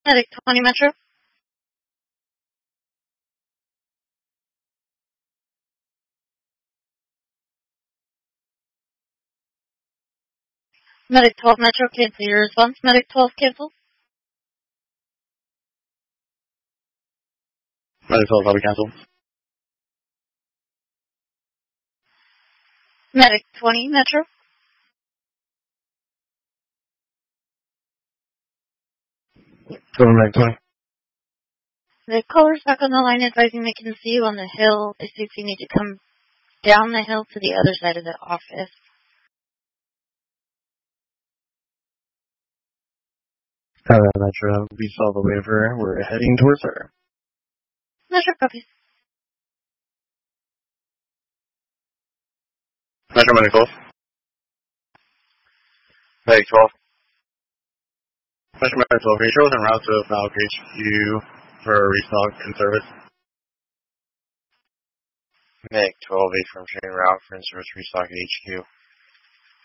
Medic 20 Metro. Medic 12 Metro, cancel your response. Medic 12, cancel. Medic 12, probably cancel. Medic 20 Metro. Go on, Medic 20. The caller's back on the line advising they can see you on the hill. They see if you need to come down the hill to the other side of the office. Metro, we saw the waiver. We're heading towards her. Metro copies. Metro, Medic 12. Medic 12. Metro, Medic 12. Are you sure within route to Falcon HQ for a restock and service? Medic 12, 8 from train route for in-service restock at HQ.